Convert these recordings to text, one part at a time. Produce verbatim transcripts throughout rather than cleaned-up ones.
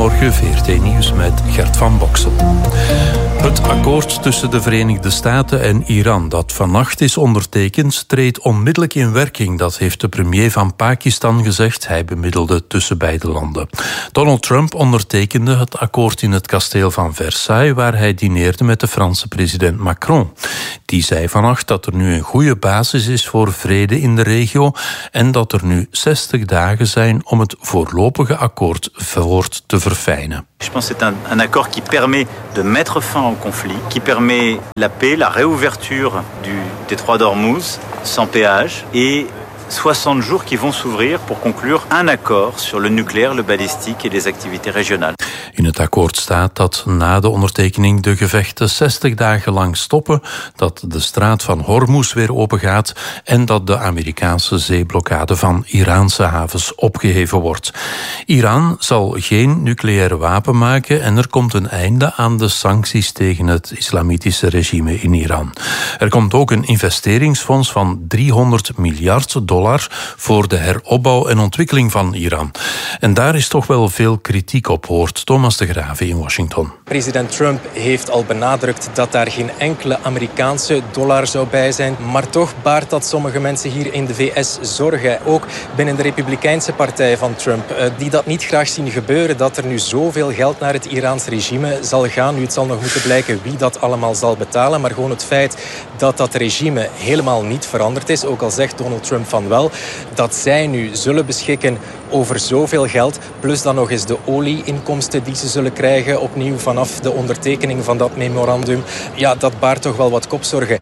Goedemorgen, V R T Nieuws met Gert van Boksel. Het akkoord tussen de Verenigde Staten en Iran dat vannacht is ondertekend, treedt onmiddellijk in werking. Dat heeft de premier van Pakistan gezegd. Hij bemiddelde tussen beide landen. Donald Trump ondertekende het akkoord in het kasteel van Versailles, waar hij dineerde met de Franse president Macron. Die zei vannacht dat er nu een goede basis is voor vrede in de regio en dat er nu zestig dagen zijn om het voorlopige akkoord voort te verfijnen. Je pense que c'est un, un accord qui permet de mettre fin au conflit, qui permet la paix, la réouverture du détroit d'Ormuz sans péage et soixante jours qui vont s'ouvrir pour conclure un accord sur le nucléaire, le balistique et les activités régionales. In het akkoord staat dat na de ondertekening de gevechten zestig dagen lang stoppen, dat de straat van Hormuz weer opengaat en dat de Amerikaanse zeeblokkade van Iraanse havens opgeheven wordt. Iran zal geen nucleaire wapen maken en er komt een einde aan de sancties tegen het islamitische regime in Iran. Er komt ook een investeringsfonds van driehonderd miljard dollar voor de heropbouw en ontwikkeling van Iran. En daar is toch wel veel kritiek op, hoort Thomas de Grave in Washington. President Trump heeft al benadrukt dat daar geen enkele Amerikaanse dollar zou bij zijn. Maar toch baart dat sommige mensen hier in de V S zorgen. Ook binnen de Republikeinse partij van Trump. Die dat niet graag zien gebeuren. Dat er nu zoveel geld naar het Iraans regime zal gaan. Nu, het zal nog moeten blijken wie dat allemaal zal betalen. Maar gewoon het feit dat dat regime helemaal niet veranderd is. Ook al zegt Donald Trump van wel. Dat zij nu zullen beschikken over zoveel geld. Plus dan nog eens de olieinkomsten die ze zullen krijgen opnieuw vanaf de ondertekening van dat memorandum. Ja, dat baart toch wel wat kopzorgen.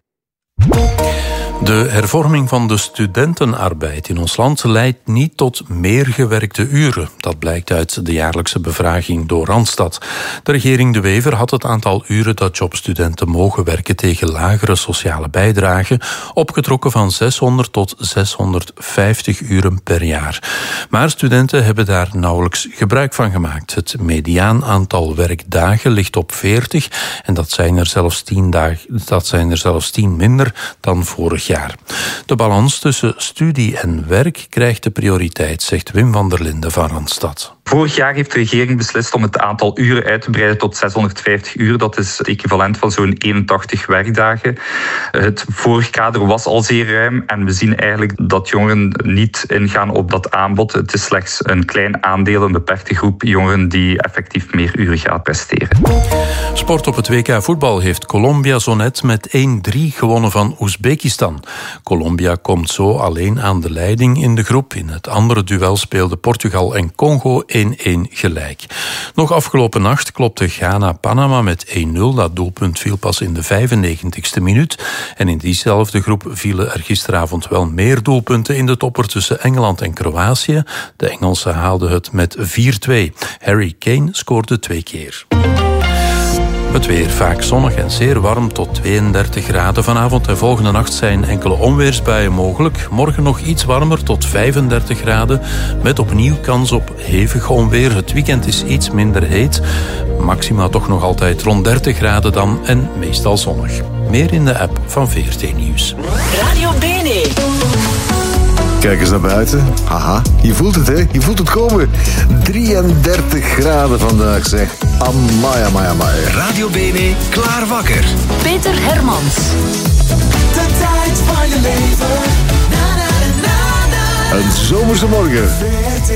De hervorming van de studentenarbeid in ons land leidt niet tot meer gewerkte uren. Dat blijkt uit de jaarlijkse bevraging door Randstad. De regering De Wever had het aantal uren dat jobstudenten mogen werken tegen lagere sociale bijdrage opgetrokken van zeshonderd tot zeshonderdvijftig uren per jaar. Maar studenten hebben daar nauwelijks gebruik van gemaakt. Het mediaan aantal werkdagen ligt op veertig en dat zijn er zelfs tien dagen, dat zijn er zelfs tien minder dan vorig jaar. De balans tussen studie en werk krijgt de prioriteit, zegt Wim van der Linden van Randstad. Vorig jaar heeft de regering beslist om het aantal uren uit te breiden tot zeshonderdvijftig uur. Dat is het equivalent van zo'n eenentachtig werkdagen. Het vorige kader was al zeer ruim en we zien eigenlijk dat jongeren niet ingaan op dat aanbod. Het is slechts een klein aandeel, een beperkte groep jongeren die effectief meer uren gaat presteren. Sport op het W K voetbal heeft Colombia zo net met één drie gewonnen van Oezbekistan. Colombia komt zo alleen aan de leiding in de groep. In het andere duel speelden Portugal en Congo één-één gelijk. Nog afgelopen nacht klopte Ghana Panama met één nul. Dat doelpunt viel pas in de vijfennegentigste minuut. En in diezelfde groep vielen er gisteravond wel meer doelpunten in de topper tussen Engeland en Kroatië. De Engelsen haalden het met vier twee. Harry Kane scoorde twee keer. Het weer vaak zonnig en zeer warm tot tweeëndertig graden. Vanavond en volgende nacht zijn enkele onweersbuien mogelijk. Morgen nog iets warmer tot vijfendertig graden. Met opnieuw kans op hevig onweer. Het weekend is iets minder heet. Maxima toch nog altijd rond dertig graden dan en meestal zonnig. Meer in de app van V R T Nieuws. Radio Bene. Kijk eens naar buiten. Haha, je voelt het, hè? Je voelt het komen. drieëndertig graden vandaag, zeg. Amai, amai, amai. Radio Bene, klaar wakker. Peter Hermans. De tijd van je leven. Na, na, na, na, na. Een zomerse morgen.